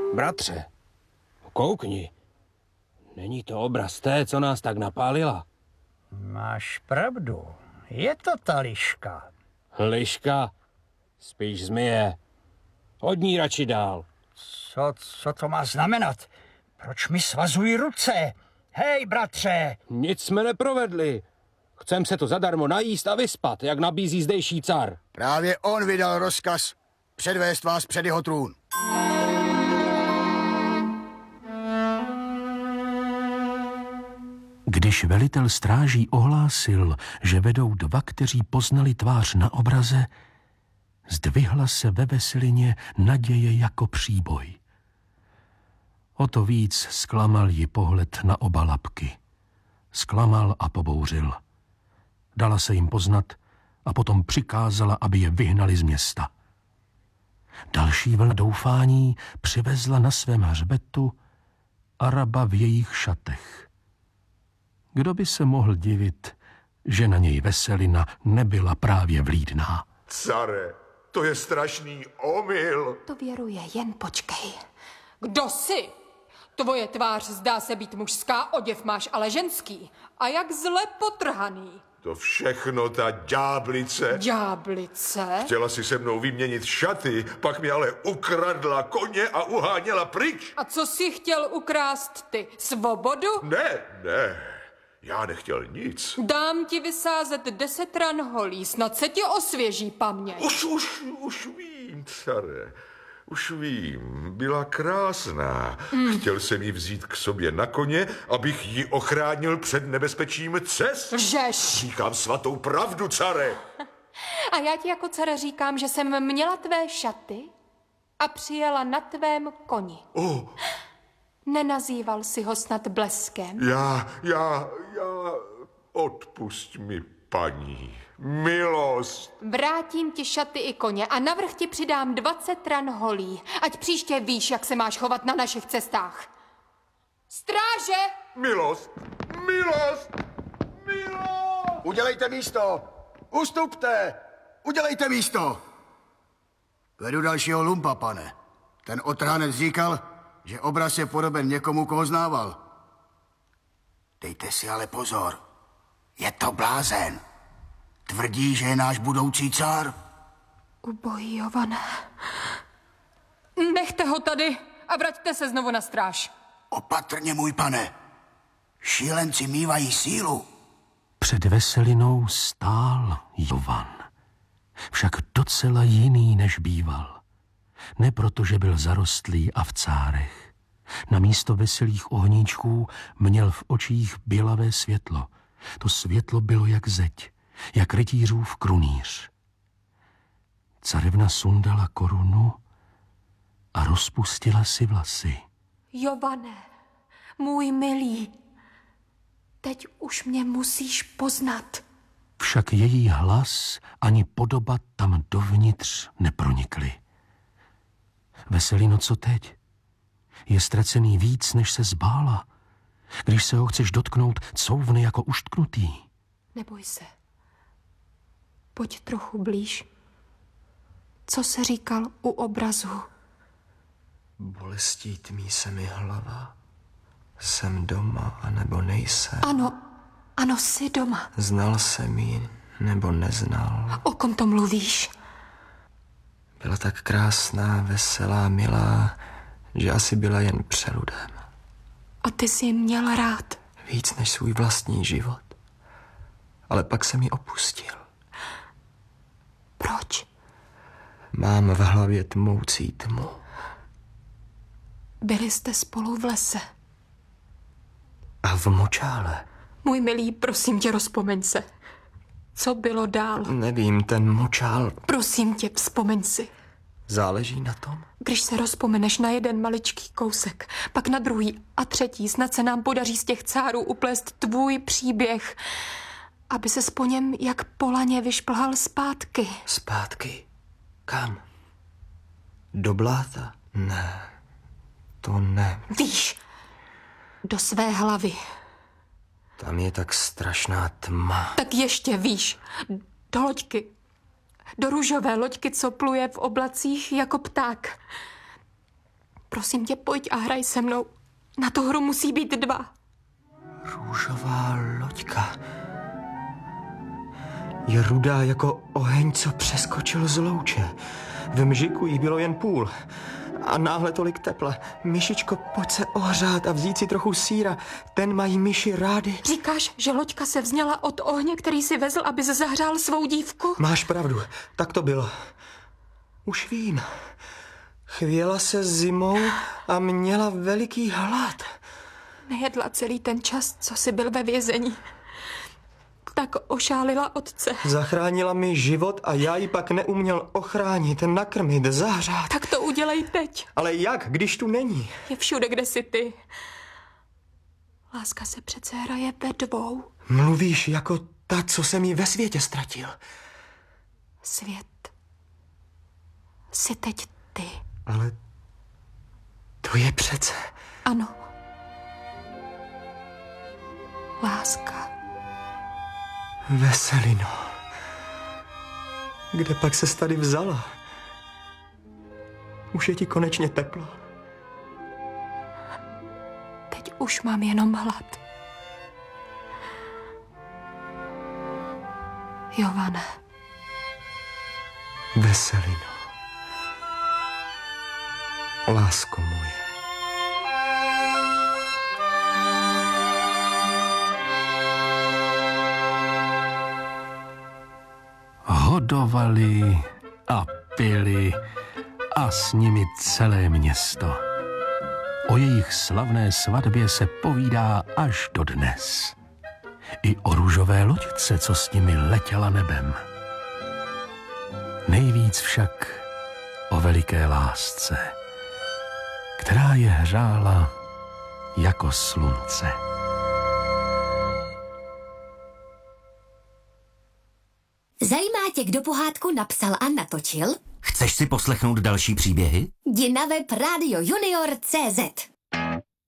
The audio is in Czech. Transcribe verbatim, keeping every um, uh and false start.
Bratře, koukni. Není to obraz té, co nás tak napálila? Máš pravdu. Je to ta liška. Liška? Spíš zmije. Hodní radši dál. Co, co to má znamenat? Proč mi svazují ruce? Hej, bratře! Nic jsme neprovedli. Chcem se to zadarmo najíst a vyspat, jak nabízí zdejší car. Právě on vydal rozkaz předvést vás před jeho trůn. Když velitel stráží ohlásil, že vedou dva, kteří poznali tvář na obraze, zdvihla se ve Veselině naděje jako příboj. O to víc zklamal ji pohled na oba labky. Zklamal a pobouřil. Dala se jim poznat a potom přikázala, aby je vyhnali z města. Další vlna doufání přivezla na svém hřbetu Araba v jejich šatech. Kdo by se mohl divit, že na něj Veselina nebyla právě vlídná? Care, to je strašný omyl. To věruje, jen počkej. Kdo jsi? Tvoje tvář zdá se být mužská, oděv máš ale ženský. A jak zle potrhaný. To všechno ta ďáblice. Ďáblice? Chtěla si se mnou vyměnit šaty, pak mi ale ukradla koně a uháněla pryč. A co jsi chtěl ukrást ty? Svobodu? Ne, ne, já nechtěl nic. Dám ti vysázet deset ran holí, snad se ti osvěží paměť. Už, už, už vím, care. Už vím, byla krásná. Mm. Chtěl jsem ji vzít k sobě na koně, abych ji ochránil před nebezpečím cest. Lžeš. Říkám svatou pravdu, care. A já ti jako dcera říkám, že jsem měla tvé šaty a přijela na tvém koni. Oh. Nenazýval si ho snad bleskem? Já, já, já, odpusť mi, paní. Milost. Vrátím ti šaty i koně a navrch ti přidám dvacet ran holí. Ať příště víš, jak se máš chovat na našich cestách. Stráže! Milost! Milost! Milost! Udělejte místo! Ustupte! Udělejte místo! Vedu dalšího lumpa, pane. Ten otrhanec říkal, že obraz je podoben někomu, koho znával. Dejte si ale pozor. Je to blázen. Tvrdí, že je náš budoucí car. Ubojí Jovane. Nechte ho tady a vraťte se znovu na stráž. Opatrně, můj pane. Šílenci mívají sílu. Před Veselinou stál Jovan. Však docela jiný, než býval. Ne proto, že byl zarostlý a v cárech. Na místo veselých ohníčků měl v očích bělavé světlo. To světlo bylo jak zeď, jak rytířův krunýř. Carevna sundala korunu a rozpustila si vlasy. Jovane, můj milý, teď už mě musíš poznat. Však její hlas ani podoba tam dovnitř nepronikly. Veselino, co teď? Je ztracený víc, než se zbála. Když se ho chceš dotknout, couvne jako uštknutý. Neboj se. Pojď trochu blíž. Co se říkal u obrazu? Bolestí tmí se mi hlava. Jsem doma, anebo nejsem. Ano, ano, jsi doma. Znal jsem ji, nebo neznal. O kom to mluvíš? Byla tak krásná, veselá, milá, že asi byla jen přeludem. A ty jsi ji měl rád. Víc než svůj vlastní život. Ale pak jsem ji opustil. Proč? Mám v hlavě tmoucí tmu. Byli jste spolu v lese. A v močále. Můj milý, prosím tě, rozpomeň se. Co bylo dál? Nevím, ten močál... Prosím tě, vzpomeň si. Záleží na tom? Když se rozpomeneš na jeden maličký kousek, pak na druhý a třetí, snad se nám podaří z těch cárů uplést tvůj příběh, aby se po něm jak po laně vyšplhal zpátky. Zpátky? Kam? Do bláta? Ne, to ne. Víš, do své hlavy. Tam je tak strašná tma. Tak ještě víš, do loďky. Do růžové loďky, co pluje v oblacích jako pták. Prosím tě, pojď a hraj se mnou. Na tu hru musí být dva. Růžová loďka. Je rudá jako oheň, co přeskočil z louče. V mžiku jí bylo jen půl. A náhle tolik tepla. Myšičko, pojď se ohřát a vzít si trochu sýra. Ten mají myši rády. Říkáš, že loďka se vzněla od ohně, který si vezl, aby zahřál svou dívku? Máš pravdu, tak to bylo. Už vím. Chvěla se zimou a měla veliký hlad. Nejedla celý ten čas, co jsi byl ve vězení. Tak ošálila otce. Zachránila mi život a já ji pak neuměl ochránit, nakrmit, zahřát. Tak to udělej teď. Ale jak, když tu není? Je všude, kde jsi ty. Láska se přece hraje ve dvou. Mluvíš jako ta, co jsem ji ve světě ztratil. Svět jsi teď ty. Ale to je přece... Ano. Láska. Veselino. Kde pak ses tady vzala? Už je ti konečně teplo. Teď už mám jenom hlad. Jovane. Veselino. Lásko moje. Hodovali a pili a s nimi celé město. O jejich slavné svatbě se povídá až dodnes. I o růžové loďce, co s nimi letěla nebem. Nejvíc však o veliké lásce, která je hřála jako slunce. Zajímá tě, kdo pohádku napsal a natočil? Chceš si poslechnout další příběhy? Jdi na web Radio Junior tečka cé zet.